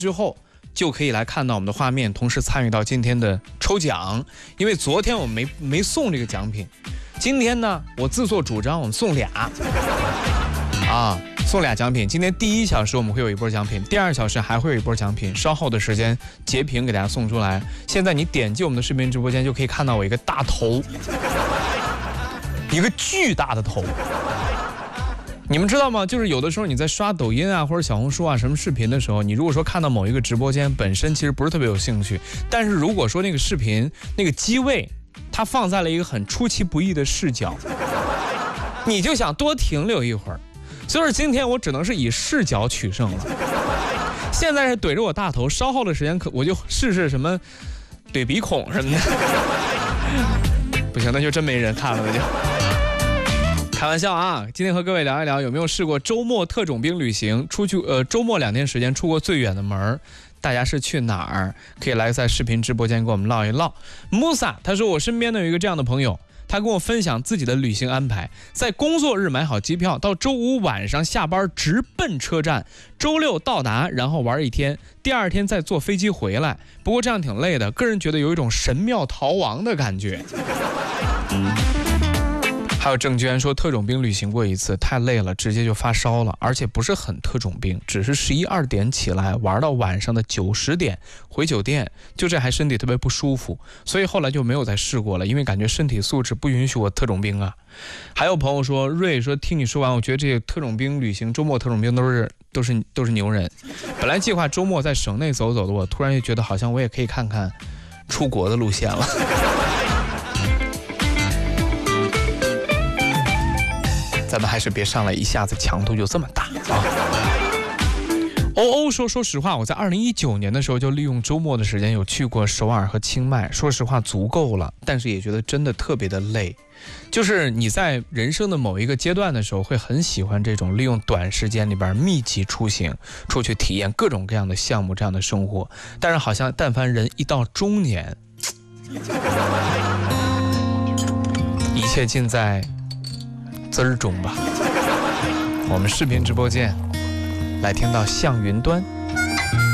之后就可以来看到我们的画面，同时参与到今天的抽奖。因为昨天我们没送这个奖品，今天呢我自作主张，我们送俩送俩奖品。今天第1小时我们会有一波奖品，第2小时还会有一波奖品，稍后的时间截屏给大家送出来。现在你点击我们的视频直播间就可以看到我一个大头，一个巨大的头。你们知道吗？就是有的时候你在刷抖音啊或者小红书啊什么视频的时候，你如果说看到某一个直播间本身其实不是特别有兴趣，但是如果说那个视频那个机位它放在了一个很出其不意的视角，你就想多停留一会儿。所以说今天我只能是以视角取胜了。现在是怼着我大头，稍后的时间我就试试什么怼鼻孔什么的。不行，那就真没人看了，那就。开玩笑啊！今天和各位聊一聊，有没有试过周末特种兵旅行？出去周末2天时间出过最远的门，大家是去哪儿？可以来在视频直播间跟我们唠一唠。Musa 他说，我身边呢有一个这样的朋友，他跟我分享自己的旅行安排，在工作日买好机票，到周5晚上下班直奔车站，周6到达，然后玩1天，第2天再坐飞机回来。不过这样挺累的，个人觉得有一种神庙逃亡的感觉。还有郑娟说，特种兵旅行过一次，太累了，直接就发烧了，而且不是很特种兵，只是11、2点起来玩到晚上的9、10点回酒店，就这还身体特别不舒服，所以后来就没有再试过了，因为感觉身体素质不允许我特种兵啊。还有朋友说，瑞说听你说完，我觉得这些特种兵旅行，周末特种兵都是牛人。本来计划周末在省内走走的，我突然就觉得好像我也可以看看出国的路线了。咱们还是别上来一下子强度就这么大啊！欧说，说实话，我在2019年的时候就利用周末的时间有去过首尔和清迈，说实话足够了，但是也觉得真的特别的累。就是你在人生的某一个阶段的时候，会很喜欢这种利用短时间里边密集出行，出去体验各种各样的项目，这样的生活。但是好像但凡人一到中年，一切尽在滋儿中吧。我们视频直播间来听到向云端。